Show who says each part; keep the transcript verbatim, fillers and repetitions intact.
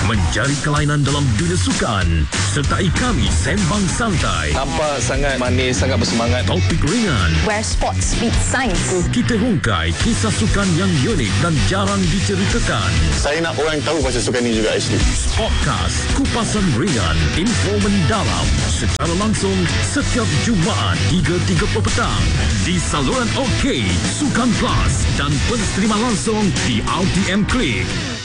Speaker 1: mencari kelainan dalam dunia sukan. Sertai kami sembang santai.
Speaker 2: Nampak sangat manis, sangat bersemangat.
Speaker 1: Topik ringan.
Speaker 3: Where sports meets science.
Speaker 1: Kita hungkai kisah sukan yang unik dan jarang diceritakan.
Speaker 4: Saya nak orang tahu pasal sukan ni juga actually.
Speaker 1: Podcast Kupasan Ringan, info mendalam secara langsung setiap Jumaat tiga tiga puluh petang di saluran OK, Sukan Plus dan pensterima langsung di R T M Klik.